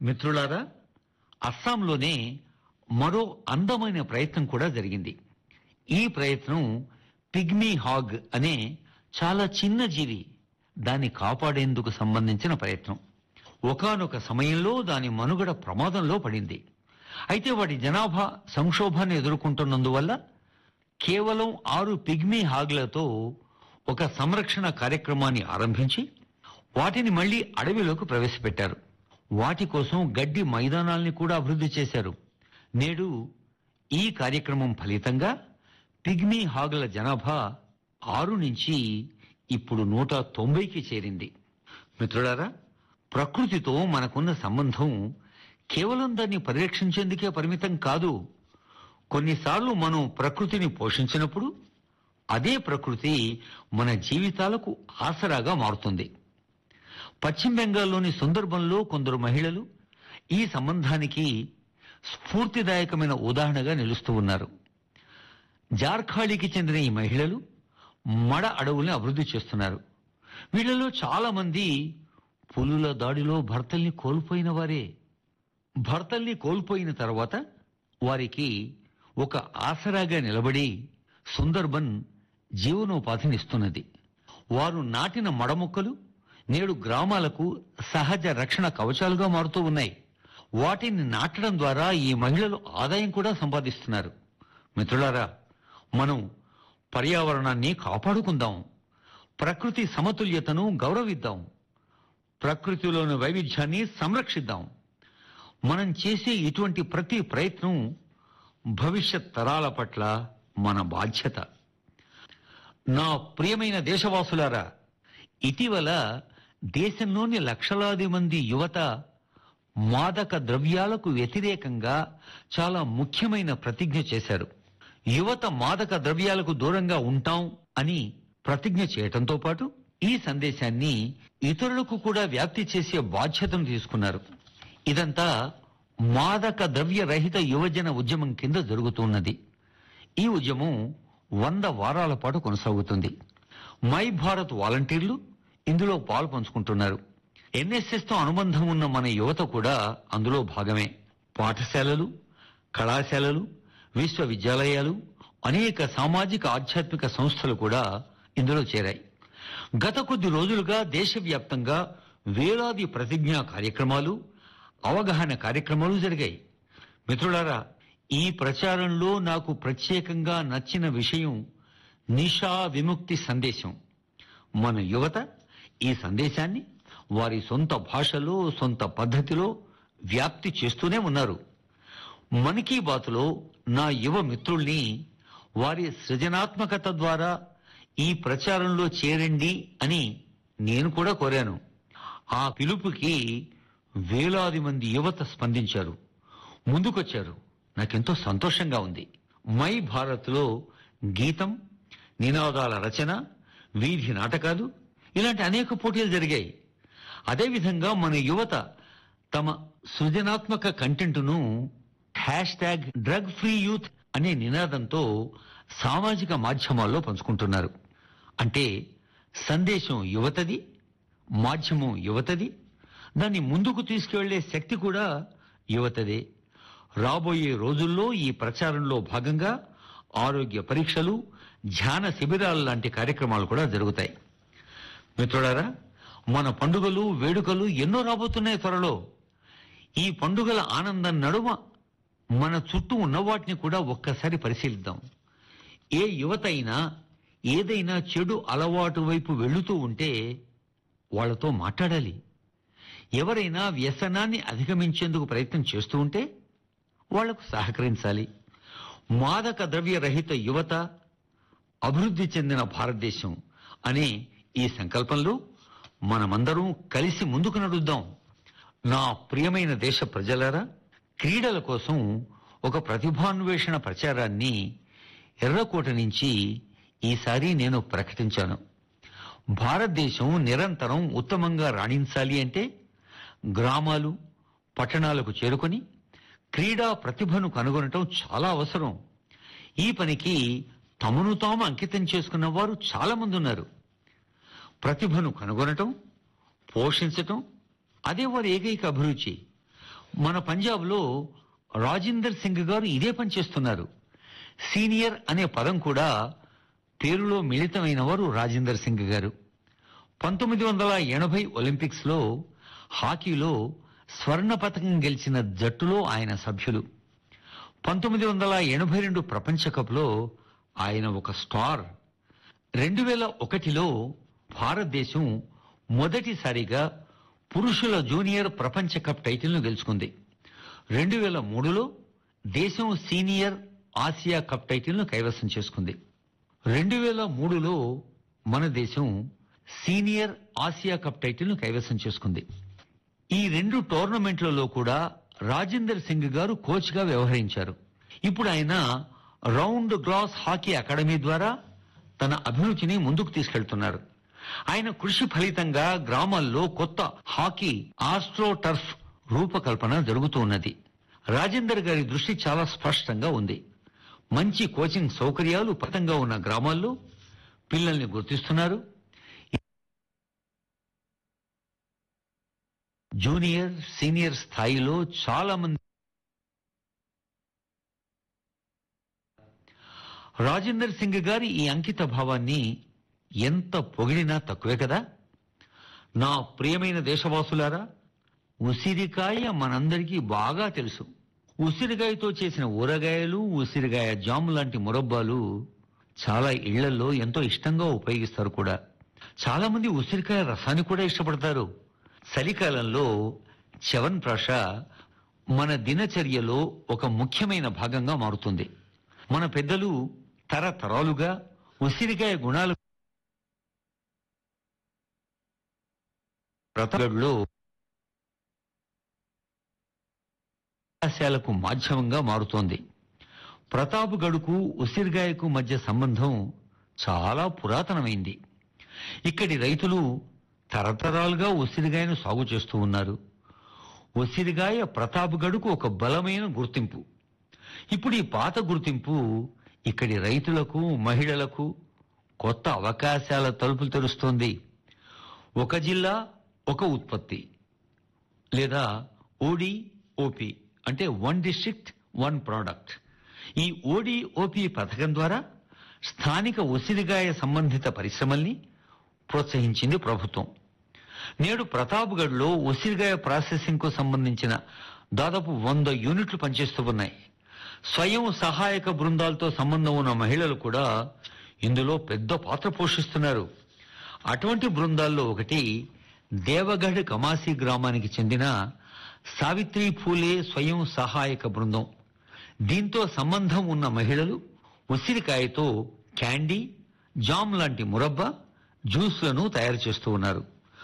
మిత్రులారా, అస్సాంలోనే మరో అందమైన ప్రయత్నం కూడా జరిగింది. ఈ ప్రయత్నం పిగ్మీ హాగ్ అనే చాలా చిన్న జీవి దాన్ని కాపాడేందుకు సంబంధించిన ప్రయత్నం. ఒకానొక సమయంలో దాని మనుగడ ప్రమాదంలో పడింది. అయితే వాటి జనాభా సంక్షోభాన్ని ఎదుర్కొంటున్నందువల్ల కేవలం 6 పిగ్మీ హాగ్లతో ఒక సంరక్షణ కార్యక్రమాన్ని ఆరంభించి వాటిని మళ్లీ అడవిలోకి ప్రవేశపెట్టారు. వాటి కోసం గడ్డి మైదానాల్ని కూడా అభివృద్ధి చేశారు. నేడు ఈ కార్యక్రమం ఫలితంగా పిగ్మీ హాగ్ల జనాభా 6 నుంచి ఇప్పుడు 190కి చేరింది. మిత్రులారా, ప్రకృతితో మనకున్న సంబంధం కేవలం దాన్ని పరిరక్షించేందుకే పరిమితం కాదు. కొన్నిసార్లు మనం ప్రకృతిని పోషించినప్పుడు అదే ప్రకృతి మన జీవితాలకు ఆసరాగా మారుతుంది. పశ్చిమ బెంగాల్లోని సుందర్బన్లో కొందరు మహిళలు ఈ సంబంధానికి స్ఫూర్తిదాయకమైన ఉదాహరణగా నిలుస్తూ ఉన్నారు. జార్ఖాళీకి చెందిన ఈ మహిళలు మడ అడవుల్ని అభివృద్ధి చేస్తున్నారు. వీళ్ళలో చాలా మంది పులుల దాడిలో భర్తల్ని కోల్పోయిన వారే. భర్తల్ని కోల్పోయిన తర్వాత వారికి ఒక ఆసరాగా నిలబడి సుందర్బన్ జీవనోపాధినిస్తున్నది. వారు నాటిన మడమొక్కలు నేడు గ్రామాలకు సహజ రక్షణ కవచాలుగా మారుతూ ఉన్నాయి. వాటిని నాటడం ద్వారా ఈ మహిళలు ఆదాయం కూడా సంపాదిస్తున్నారు. మిత్రులారా, మనం పర్యావరణాన్ని కాపాడుకుందాం, ప్రకృతి సమతుల్యతను గౌరవిద్దాం, ప్రకృతిలోని వైవిధ్యాన్ని సంరక్షిద్దాం. మనం చేసే ఇటువంటి ప్రతి ప్రయత్నం భవిష్యత్ తరాల పట్ల మన బాధ్యత. నా ప్రియమైన దేశవాసులారా, ఇటీవల దేశంలోని లక్షలాది మంది యువత మాదక ద్రవ్యాలకు వ్యతిరేకంగా చాలా ముఖ్యమైన ప్రతిజ్ఞ చేశారు. యువత మాదక ద్రవ్యాలకు దూరంగా ఉంటాం అని ప్రతిజ్ఞ చేయటంతో పాటు ఈ సందేశాన్ని ఇతరులకు కూడా వ్యాప్తి చేసే బాధ్యతను తీసుకున్నారు. ఇదంతా మాదక ద్రవ్య రహిత యువజన ఉద్యమం కింద జరుగుతున్నది. ఈ ఉద్యమం 100 వారాల పాటు కొనసాగుతుంది. మై భారత్ వాలంటీర్లు ఇందులో పాలు పంచుకుంటున్నారు. ఎన్ఎస్ఎస్ తో అనుబంధం ఉన్న మన యువత కూడా అందులో భాగమే. పాఠశాలలు, కళాశాలలు, విశ్వవిద్యాలయాలు, అనేక సామాజిక ఆధ్యాత్మిక సంస్థలు కూడా ఇందులో చేరాయి. గత కొద్ది రోజులుగా దేశవ్యాప్తంగా వేలాది ప్రతిజ్ఞా కార్యక్రమాలు, అవగాహన కార్యక్రమాలు జరిగాయి. మిత్రులారా, ఈ ప్రచారంలో నాకు ప్రత్యేకంగా నచ్చిన విషయం నిషా విముక్తి సందేశం. మన యువత ఈ సందేశాన్ని వారి సొంత భాషలో, సొంత పద్ధతిలో వ్యాప్తి చేస్తూనే ఉన్నారు. మన్ కీ బాత్లో నా యువ మిత్రుల్ని వారి సృజనాత్మకత ద్వారా ఈ ప్రచారంలో చేరండి అని నేను కూడా కోరాను. ఆ పిలుపుకి వేలాది మంది యువత స్పందించారు, ముందుకొచ్చారు. నాకెంతో సంతోషంగా ఉంది. మై భారత్లో గీతం, నినాదాల రచన, వీధి నాటకాలు, ఇలాంటి అనేక పోటీలు జరిగాయి. అదేవిధంగా మన యువత తమ సృజనాత్మక కంటెంట్ను #డ్రగ్ ఫ్రీ యూత్ అనే నినాదంతో సామాజిక మాధ్యమాల్లో పంచుకుంటున్నారు. అంటే సందేశం యువతది, మాధ్యమం యువతది, దాన్ని ముందుకు తీసుకువెళ్లే శక్తి కూడా యువతదే. రాబోయే రోజుల్లో ఈ ప్రచారంలో భాగంగా ఆరోగ్య పరీక్షలు, ధ్యాన శిబిరాలు లాంటి కార్యక్రమాలు కూడా జరుగుతాయి. మిత్రులారా, మన పండుగలు, వేడుకలు ఎన్నో రాబోతున్నాయి త్వరలో. ఈ పండుగల ఆనందం నడుమ మన చుట్టూ ఉన్న వాటిని కూడా ఒక్కసారి పరిశీలిద్దాం. ఏ యువత అయినా ఏదైనా చెడు అలవాటు వైపు వెళుతూ ఉంటే వాళ్లతో మాట్లాడాలి. ఎవరైనా వ్యసనాన్ని అధిగమించేందుకు ప్రయత్నం చేస్తూ ఉంటే వాళ్లకు సహకరించాలి. మాదక ద్రవ్య రహిత యువత, అభివృద్ధి చెందిన భారతదేశం అనే ఈ సంకల్పంలో మనమందరం కలిసి ముందుకు నడుద్దాం. నా ప్రియమైన దేశ ప్రజలారా, క్రీడల కోసం ఒక ప్రతిభాన్వేషణ ప్రచారాన్ని ఎర్రకోట నుంచి ఈసారి నేను ప్రకటించాను. భారతదేశం నిరంతరం ఉత్తమంగా రాణించాలి అంటే గ్రామాలు, పట్టణాలకు చేరుకొని క్రీడా ప్రతిభను కనుగొనటం చాలా అవసరం. ఈ పనికి తమను తాము అంకితం చేసుకున్న వారు చాలా మంది ఉన్నారు. ప్రతిభను కనుగొనటం, పోషించటం అదే వారి ఏకైక అభిరుచి. మన పంజాబ్లో రాజిందర్ సింగ్ గారు ఇదే పని చేస్తున్నారు. సీనియర్ అనే పదం కూడా పేరులో మిళితమైన వారు రాజిందర్ సింగ్ గారు. 1980 ఒలింపిక్స్ లో హాకీలో స్వర్ణ పతకం గెలిచిన జట్టులో ఆయన సభ్యులు. 1982 ప్రపంచ కప్ లో ఆయన ఒక స్టార్. 2001లో భారతదేశం మొదటిసారిగా పురుషుల జూనియర్ ప్రపంచ కప్ టైటిల్ను గెలుచుకుంది. 2003లో దేశం సీనియర్ ఆసియా కప్ టైటిల్ను కైవసం చేసుకుంది. 2003లో మన దేశం సీనియర్ ఆసియా కప్ టైటిల్ను కైవసం చేసుకుంది. ఈ రెండు టోర్నమెంట్లలో కూడా రాజిందర్ సింగ్ గారు కోచ్ గా వ్యవహరించారు. ఇప్పుడు ఆయన రౌండ్ గ్లాస్ హాకీ అకాడమీ ద్వారా తన అభిరుచిని ముందుకు తీసుకెళ్తున్నారు. ఆయన కృషి ఫలితంగా గ్రామాల్లో కొత్త హాకీ ఆస్ట్రో టర్ఫ్ రూపకల్పన జరుగుతూ ఉన్నది. రాజేందర్ గారి దృష్టి చాలా స్పష్టంగా ఉంది. మంచి కోచింగ్ సౌకర్యాలు పతంగా ఉన్న గ్రామాల్లో పిల్లల్ని గుర్తిస్తున్నారు. జూనియర్ సీనియర్ స్థాయిలో చాలా మంది రాజేందర్ సింగ్ గారి ఈ అంకిత భావాన్ని ఎంత పొగిడినా తక్కువే కదా. నా ప్రియమైన దేశవాసులారా, ఉసిరికాయ మనందరికీ బాగా తెలుసు. ఉసిరికాయతో చేసిన ఊరగాయలు, ఉసిరికాయ జామ్ లాంటి మురబ్బాలు చాలా ఇళ్లలో ఎంతో ఇష్టంగా ఉపయోగిస్తారు కూడా. చాలా మంది ఉసిరికాయ రసాన్ని కూడా ఇష్టపడతారు. చలికాలంలో చ్యవన్ప్రాష మన దినచర్యలో ఒక ముఖ్యమైన భాగంగా మారుతుంది. మన పెద్దలు తరతరాలుగా ఉసిరికాయ గుణాలు ప్రతాపగఢ్లో అవకాశాలకు మాధ్యమంగా మారుతోంది. ప్రతాపగఢ్కు ఉసిరికాయకు మధ్య సంబంధం చాలా పురాతనమైంది. ఇక్కడి రైతులు తరతరాలుగా ఉసిరికాయను సాగు చేస్తూ ఉన్నారు. ఉసిరికాయ ప్రతాపగఢ్కు ఒక బలమైన గుర్తింపు. ఇప్పుడు ఈ పాత గుర్తింపు ఇక్కడి రైతులకు, మహిళలకు కొత్త అవకాశాల తలుపులు తెరుస్తోంది. ఒక జిల్లా ఒక ఉత్పత్తి లేదా ఓడిఓపి అంటే వన్ డిస్ట్రిక్ట్ వన్ ప్రోడక్ట్. ఈ ఓడిఓపి పథకం ద్వారా స్థానిక ఉసిరికాయ సంబంధిత పరిశ్రమల్ని ప్రోత్సహించింది ప్రభుత్వం. నేడు ప్రతాప్గఢ్లో ఉసిరికాయ ప్రాసెసింగ్ కు సంబంధించిన దాదాపు 100 యూనిట్లు పనిచేస్తూ ఉన్నాయి. స్వయం సహాయక బృందాలతో సంబంధం ఉన్న మహిళలు కూడా ఇందులో పెద్ద పాత్ర పోషిస్తున్నారు. అటువంటి బృందాల్లో ఒకటి దేవగఢ్ కమాసి గ్రామానికి చెందిన సావిత్రి ఫూలే స్వయం సహాయక బృందం. దీంతో సంబంధం ఉన్న మహిళలు ఉసిరికాయతో క్యాండీ, జామ్ లాంటి మురబ్బా, జ్యూస్లను తయారు చేస్తూ ఉన్నారు.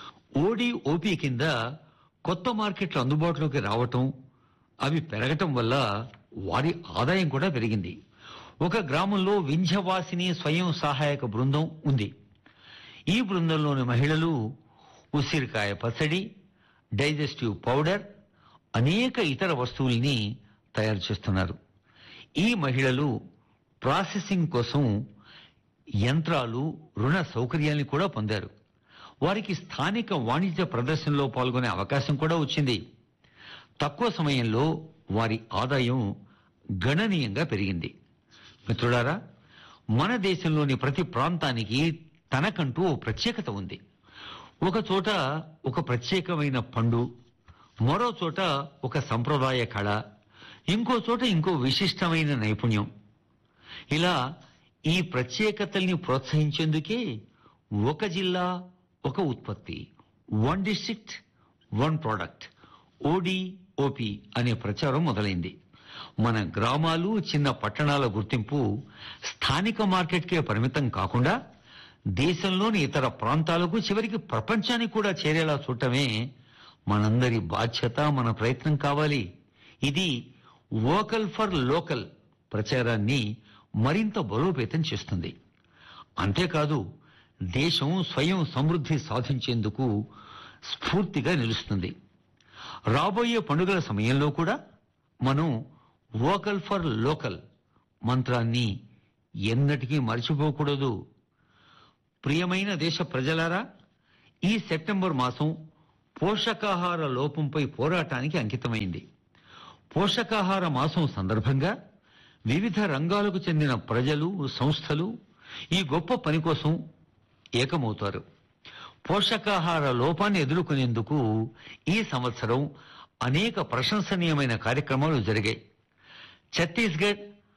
ఓడిఓపి కింద కొత్త మార్కెట్లు అందుబాటులోకి రావటం, అవి పెరగటం వల్ల వారి ఆదాయం కూడా పెరిగింది. ఒక గ్రామంలో వింధ్యవాసిని స్వయం సహాయక బృందం ఉంది. ఈ బృందంలోని మహిళలు ఉసిరికాయ పచ్చడి, డైజెస్టివ్ పౌడర్, అనేక ఇతర వస్తువుల్ని తయారు చేస్తున్నారు. ఈ మహిళలు ప్రాసెసింగ్ కోసం యంత్రాలు, రుణ సౌకర్యాన్ని కూడా పొందారు. వారికి స్థానిక వాణిజ్య ప్రదర్శనలో పాల్గొనే అవకాశం కూడా వచ్చింది. తక్కువ సమయంలో వారి ఆదాయం గణనీయంగా పెరిగింది. మిత్రులారా, మన దేశంలోని ప్రతి ప్రాంతానికి తనకంటూ ఓ ప్రత్యేకత ఉంది. ఒక చోట ఒక ప్రత్యేకమైన పండు, మరో చోట ఒక సంప్రదాయ కళ, ఇంకో చోట ఇంకో విశిష్టమైన నైపుణ్యం. ఇలా ఈ ప్రత్యేకతల్ని ప్రోత్సహించేందుకే ఒక జిల్లా ఒక ఉత్పత్తి, one district one product, ODOP అనే ప్రచారం మొదలైంది. మన గ్రామాలు, చిన్న పట్టణాల గుర్తింపు స్థానిక మార్కెట్కే పరిమితం కాకుండా దేశంలోని ఇతర ప్రాంతాలకు, చివరికి ప్రపంచానికి కూడా చేరేలా చూడటమే మనందరి బాధ్యత, మన ప్రయత్నం కావాలి. ఇది వోకల్ ఫర్ లోకల్ ప్రచారాన్ని మరింత బలోపేతం చేస్తుంది. అంతేకాదు, దేశం స్వయం సమృద్ధి సాధించేందుకు స్ఫూర్తిగా నిలుస్తుంది. రాబోయే పండుగల సమయంలో కూడా మనం వోకల్ ఫర్ లోకల్ మంత్రాన్ని ఎన్నటికీ మర్చిపోకూడదు. ప్రియమైన దేశ ప్రజలారా, ఈ సెప్టెంబర్ మాసం పోషకాహార లోపంపై పోరాటానికి అంకితమైంది. పోషకాహార మాసం సందర్భంగా వివిధ రంగాలకు చెందిన ప్రజలు, సంస్థలు ఈ గొప్ప పని కోసం ఏకమవుతారు. పోషకాహార లోపాన్ని ఎదుర్కొనేందుకు ఈ సంవత్సరం అనేక ప్రశంసనీయమైన కార్యక్రమాలు జరిగాయి. ఛత్తీస్గఢ్,